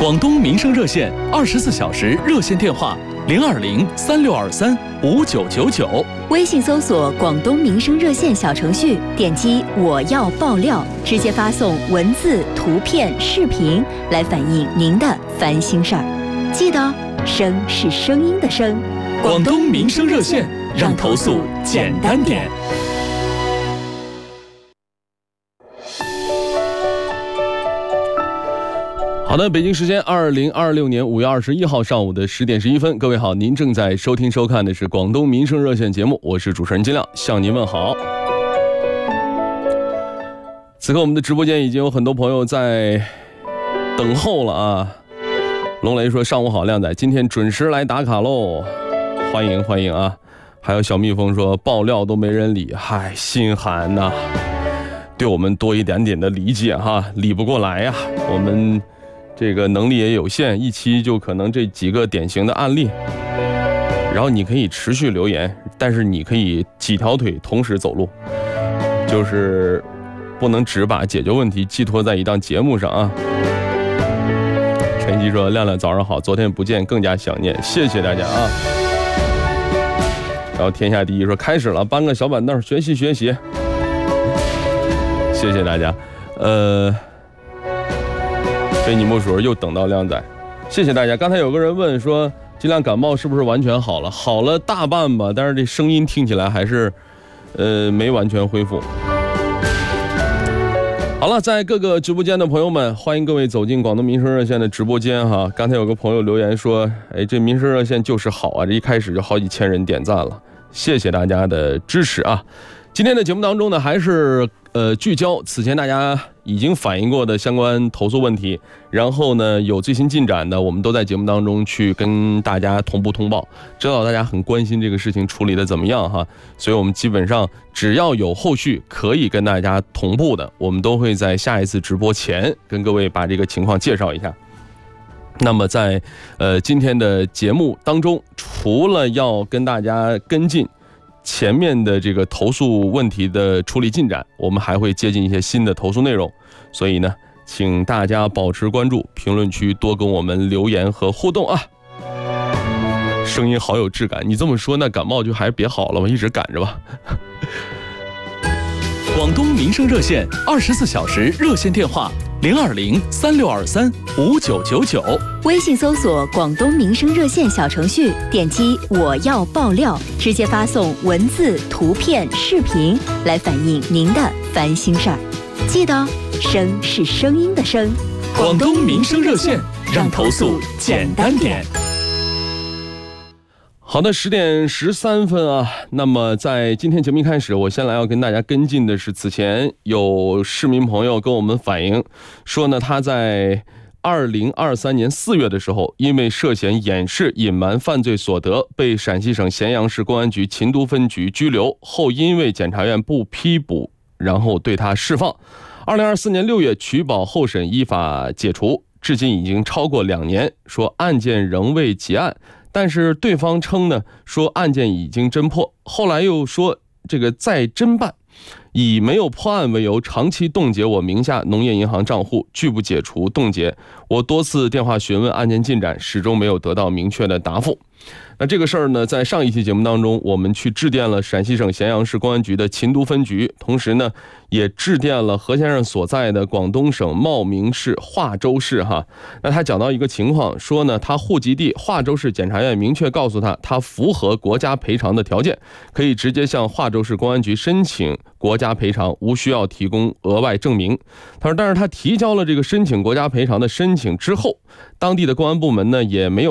广东民生热线24小时热线电话02036235999， 微信搜索广东民生热线小程序，点击我要爆料，直接发送文字、图片、视频来反映您的烦心事儿。记得声是声音的声。 广东民生热线，让投诉简单点。好的，北京时间2026年5月21号上午的10点11分，各位好，您正在收听收看的是广东民生热线节目，我是主持人金亮，向您问好。此刻我们的直播间已经有很多朋友在等候了啊。龙雷说上午好，亮仔今天准时来打卡喽，欢迎欢迎啊。还有小蜜蜂说爆料都没人理，嗨，心寒呐，对我们多一点点的理解哈，理不过来呀，我们这个能力也有限，一期就可能这几个典型的案例，然后你可以持续留言，但是你可以几条腿同时走路，就是不能只把解决问题寄托在一档节目上啊。陈曦说亮亮早上好，昨天不见更加想念，谢谢大家啊。然后天下第一说开始了，搬个小板凳学习学习，谢谢大家。非你莫属又等到亮仔，谢谢大家。刚才有个人问说金亮感冒是不是完全好了？好了大半吧，但是这声音听起来还是没完全恢复。好了，在各个直播间的朋友们，欢迎各位走进广东民生热线的直播间哈。刚才有个朋友留言说，哎，这民生热线就是好啊，这一开始就好几千人点赞了，谢谢大家的支持啊。今天的节目当中呢，还是聚焦此前大家已经反映过的相关投诉问题，然后呢有最新进展的，我们都在节目当中去跟大家同步通报，知道大家很关心这个事情处理的怎么样哈，所以我们基本上只要有后续可以跟大家同步的，我们都会在下一次直播前跟各位把这个情况介绍一下。那么在今天的节目当中，除了要跟大家跟进前面的这个投诉问题的处理进展，我们还会接近一些新的投诉内容，所以呢请大家保持关注，评论区多跟我们留言和互动啊。声音好有质感，你这么说那感冒就还是别好了，我一直赶着吧。广东民生热线24小时热线电话02036235999， 微信搜索广东民生热线小程序，点击我要爆料，直接发送文字、图片、视频来反映您的烦心事儿。记得声是声音的声。 广东民生热线，让投诉简单点。好的，10点13分啊。那么在今天节目一开始，我先来要跟大家跟进的是，此前有市民朋友跟我们反映说呢，他在2023年4月的时候，因为涉嫌掩饰隐瞒犯罪所得，被陕西省咸阳市公安局秦都分局拘留，后因为检察院不批捕，然后对他释放。2024年6月取保候审依法解除，至今已经超过2年，说案件仍未结案。但是对方称呢，说案件已经侦破，后来又说这个再侦办，以没有破案为由，长期冻结我名下农业银行账户，拒不解除冻结。我多次电话询问案件进展，始终没有得到明确的答复。那这个事儿呢，在上一期节目当中，我们去致电了陕西省咸阳市公安局的秦都分局，同时呢，也致电了何先生所在的广东省茂名市化州市哈。那他讲到一个情况，说呢，他户籍地化州市检察院明确告诉他，他符合国家赔偿的条件，可以直接向化州市公安局申请国家赔偿，无需要提供额外证明。他说，但是他提交了这个申请国家赔偿的申请之后，当地的公安部门呢，也没有